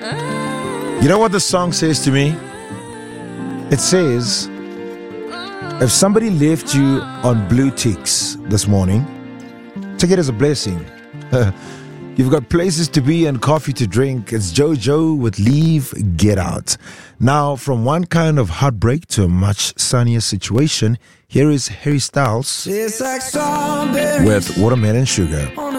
You know what the song says to me? It says, if somebody left you on blue ticks this morning, take it as a blessing. You've got places to be and coffee to drink. It's JoJo with Leave, Get Out. Now, from one kind of heartbreak to a much sunnier situation, here is Harry Styles with Watermelon Sugar.